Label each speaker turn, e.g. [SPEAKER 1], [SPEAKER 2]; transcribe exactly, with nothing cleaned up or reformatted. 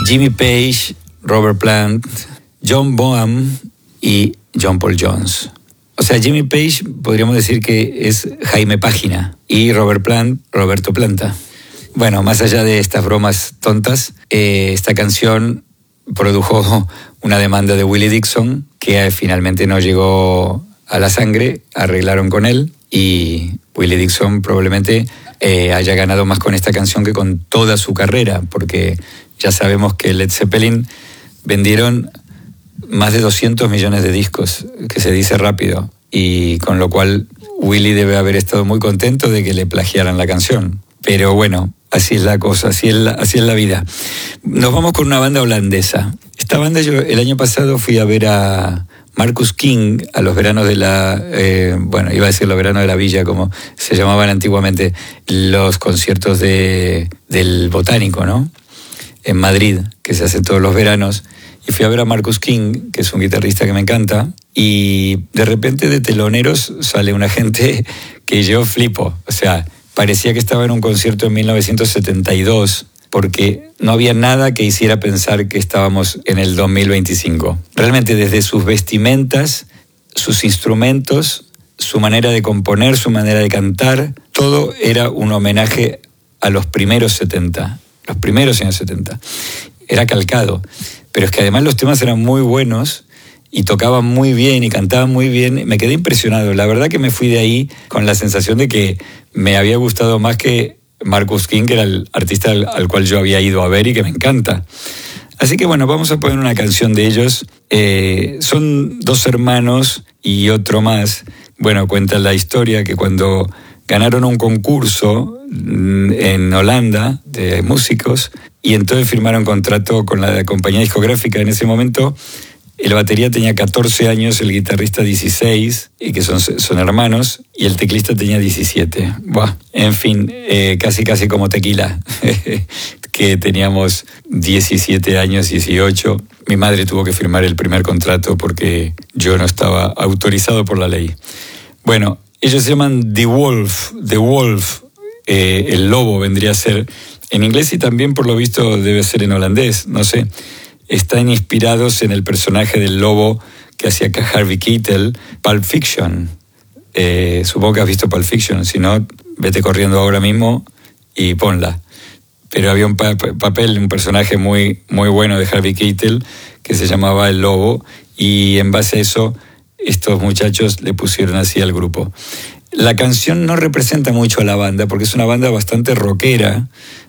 [SPEAKER 1] Jimmy Page, Robert Plant, John Bonham y John Paul Jones. O sea, Jimmy Page podríamos decir que es Jaime Página y Robert Plant, Roberto Planta. Bueno, más allá de estas bromas tontas, eh, esta canción produjo una demanda de Willie Dixon que finalmente no llegó a la sangre, arreglaron con él y Willie Dixon probablemente eh, haya ganado más con esta canción que con toda su carrera, porque ya sabemos que Led Zeppelin vendieron más de doscientos millones de discos, que se dice rápido, y con lo cual Willie debe haber estado muy contento de que le plagiaran la canción. Pero bueno, así es la cosa, así es la, así es la vida. Nos vamos con una banda holandesa. Esta banda, yo el año pasado fui a ver a Marcus King a los veranos de la, eh, bueno, iba a decir los veranos de la villa, como se llamaban antiguamente, los conciertos de, del Botánico, ¿no? En Madrid, que se hacen todos los veranos. Y fui a ver a Marcus King, que es un guitarrista que me encanta, y de repente de teloneros sale una gente que yo flipo. O sea, parecía que estaba en un concierto en mil novecientos setenta y dos, porque no había nada que hiciera pensar que estábamos en el dos mil veinticinco. Realmente desde sus vestimentas, sus instrumentos, su manera de componer, su manera de cantar, todo era un homenaje a los primeros setenta, los primeros años setenta. Era calcado. Pero es que además los temas eran muy buenos y tocaban muy bien y cantaban muy bien. Me quedé impresionado. La verdad que me fui de ahí con la sensación de que me había gustado más que Marcus King, que era el artista al, al cual yo había ido a ver y que me encanta. Así que bueno, vamos a poner una canción de ellos. Eh, son dos hermanos y otro más. Bueno, cuenta la historia que cuando ganaron un concurso en Holanda de músicos y entonces firmaron contrato con la compañía discográfica. En ese momento el batería tenía catorce años, el guitarrista dieciséis, y que son, son hermanos, y el teclista tenía diecisiete. Buah, en fin, eh, casi casi como Tequila, que teníamos diecisiete años, dieciocho. Mi madre tuvo que firmar el primer contrato porque yo no estaba autorizado por la ley. Bueno, ellos se llaman The Wolf, The Wolf, eh, el lobo vendría a ser en inglés y también por lo visto debe ser en holandés, no sé. Están inspirados en el personaje del lobo que hacía Harvey Keitel, Pulp Fiction. Eh, supongo que has visto Pulp Fiction, si no, vete corriendo ahora mismo y ponla. Pero había un pa- papel, un personaje muy, muy bueno de Harvey Keitel que se llamaba El Lobo y en base a eso estos muchachos le pusieron así al grupo. La canción no representa mucho a la banda porque es una banda bastante rockera,